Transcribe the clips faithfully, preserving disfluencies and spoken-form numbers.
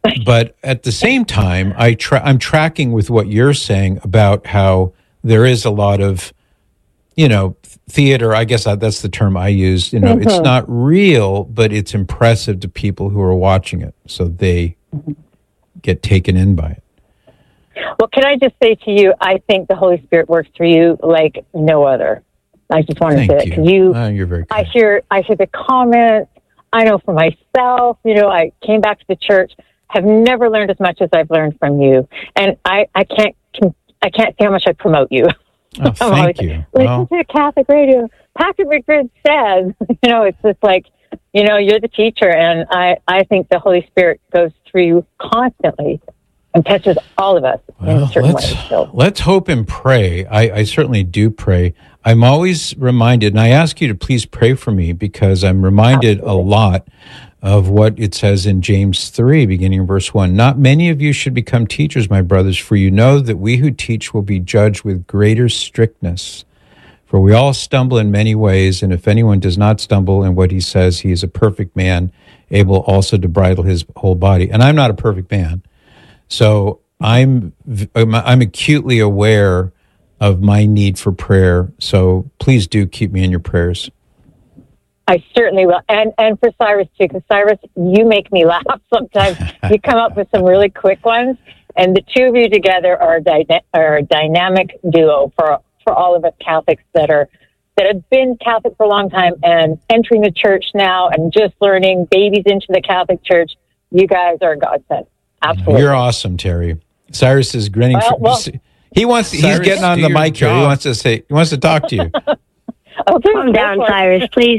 But at the same time, I tra- I'm tracking with what you're saying about how there is a lot of, you know, theater. I guess that's the term I used. You know, mm-hmm. It's not real, but it's impressive to people who are watching it, so they mm-hmm. get taken in by it. Well, can I just say to you, I think the Holy Spirit works through you like no other. I just want to say you. it because you. Oh, you're very kind. I hear, I hear the comments. I know for myself. You know, I came back to the church. Have never learned as much as I've learned from you, and I, I can't, I can't say how much I promote you. Oh, thank you. Listen well, to Catholic radio. Patrick McBride says, you know, it's just like, you know, you're the teacher, and I, I think the Holy Spirit goes through you constantly and touches all of us well, in certain let's, ways. So. Let's hope and pray. I, I certainly do pray. I'm always reminded, and I ask you to please pray for me because I'm reminded Absolutely. a lot of what it says in James three, beginning in verse one. Not many of you should become teachers, my brothers, for you know that we who teach will be judged with greater strictness. For we all stumble in many ways, and if anyone does not stumble in what he says, he is a perfect man, able also to bridle his whole body. And I'm not a perfect man. So I'm I'm acutely aware of my need for prayer. So please do keep me in your prayers. I certainly will. And and for Cyrus, too, because Cyrus, you make me laugh sometimes. You come up with some really quick ones, and the two of you together are a, dyna- are a dynamic duo for for all of us Catholics that are that have been Catholic for a long time and entering the church now and just learning, babies into the Catholic Church. You guys are a godsend. Absolutely. You're awesome, Terry. Cyrus is grinning. Well, for, well, he wants. Cyrus, he's getting on the mic here. He wants to say. He wants to talk to you. Okay, calm down, Cyrus, please.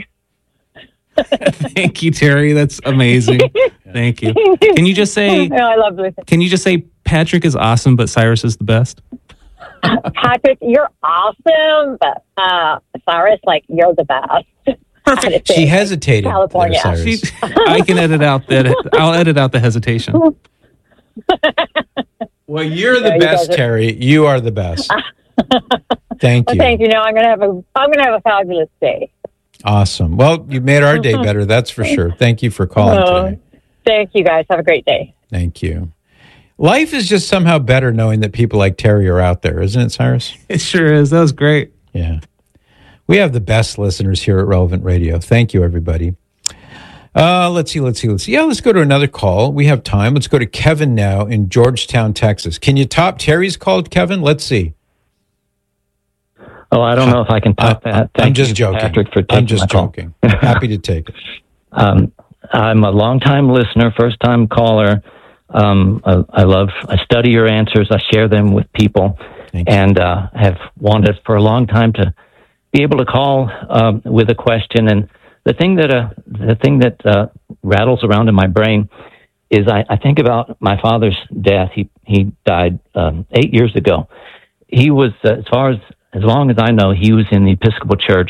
Thank you, Terry. That's amazing. Thank you. Can you just say? No, I love listening. Can you just say Patrick is awesome, but Cyrus is the best? Patrick, you're awesome, but uh, Cyrus, like you're the best. Perfect. She hesitated. California. There, she, I can edit out that. I'll edit out the hesitation. Well, you're the yeah, best, you are... Terry. You are the best. Thank well, you. Thank you. No, I'm gonna have a. I'm gonna have a fabulous day. Awesome. Well, you made our day better. That's for sure. Thank you for calling oh, today. Thank you, guys. Have a great day. Thank you. Life is just somehow better knowing that people like Terry are out there, isn't it, Cyrus? It sure is. That was great. Yeah. We have the best listeners here at Relevant Radio. Thank you, everybody. Uh, let's see, let's see, let's see. Yeah, let's go to another call. We have time. Let's go to Kevin now in Georgetown, Texas. Can you top Terry's call, Kevin? Let's see. Oh, I don't know if I can top uh, that. Thank I'm just you, joking. Patrick, for taking I'm just my call. joking. Happy to take it. Um, I'm a long-time listener, first-time caller. Um, I, I love, I study your answers. I share them with people, and uh, have wanted for a long time to be able to call um, with a question. And the thing that uh, the thing that uh, rattles around in my brain is I, I think about my father's death. He he died um, eight years ago. He was, uh, as far as as long as I know, he was in the Episcopal Church.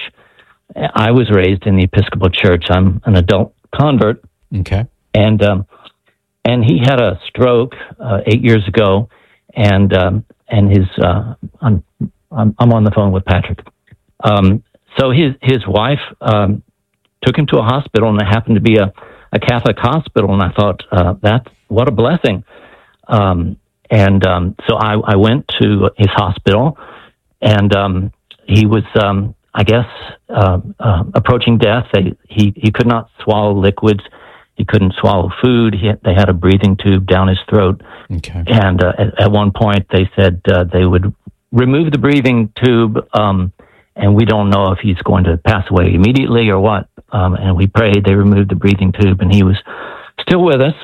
I was raised in the Episcopal Church. I'm an adult convert. Okay. And um, and he had a stroke uh, eight years ago, and um, and his uh, I'm, I'm I'm on the phone with Patrick. Um, so his his wife um, took him to a hospital, and it happened to be a, a Catholic hospital. And I thought, uh, that's what a blessing. Um, and um, so I, I went to his hospital, and um, he was, um, I guess, uh, uh, approaching death. They, he he could not swallow liquids. He couldn't swallow food. He had, they had a breathing tube down his throat. Okay. And uh, at, at one point, they said uh, they would remove the breathing tube, um, and we don't know if he's going to pass away immediately or what. Um, and we prayed. They removed the breathing tube, and he was still with us.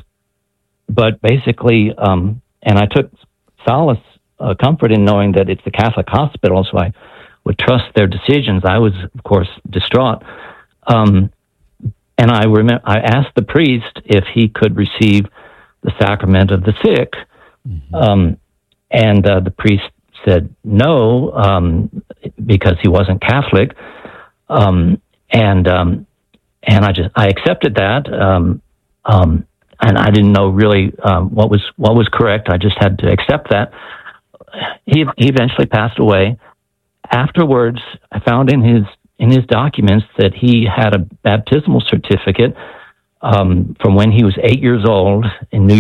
But basically, um, and I took solace, uh, comfort in knowing that it's the Catholic hospital, so I would trust their decisions. I was, of course, distraught. Um, and I remember I asked the priest if he could receive the sacrament of the sick. Mm-hmm. Um, and uh, the priest said no, um, because he wasn't Catholic. Um, and um, and I just I accepted that. Um, um, and I didn't know really um, what was what was correct. I just had to accept that. He he eventually passed away. Afterwards, I found in his in his documents that he had a baptismal certificate um, from when he was eight years old in New